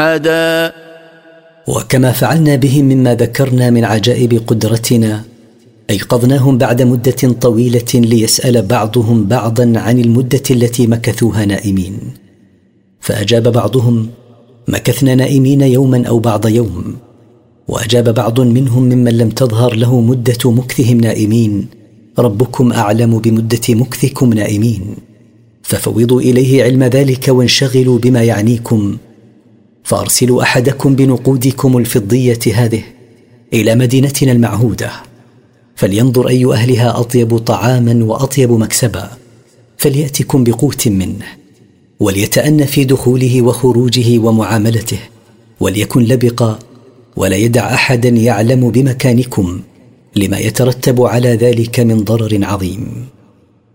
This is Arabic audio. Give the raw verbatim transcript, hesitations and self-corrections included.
عادا. وكما فعلنا بهم مما ذكرنا من عجائب قدرتنا أيقظناهم بعد مدة طويلة ليسأل بعضهم بعضا عن المدة التي مكثوها نائمين، فأجاب بعضهم: مكثنا نائمين يوما أو بعض يوم. وأجاب بعض منهم ممن لم تظهر له مدة مكثهم نائمين: ربكم أعلم بمدة مكثكم نائمين، ففوضوا إليه علم ذلك وانشغلوا بما يعنيكم، فأرسلوا أحدكم بنقودكم الفضية هذه إلى مدينتنا المعهودة، فلينظر أي أهلها أطيب طعاما وأطيب مكسبا، فليأتكم بقوت منه، وليتأن في دخوله وخروجه ومعاملته، وليكن لبقا، ولا يدع أحدا يعلم بمكانكم، لما يترتب على ذلك من ضرر عظيم.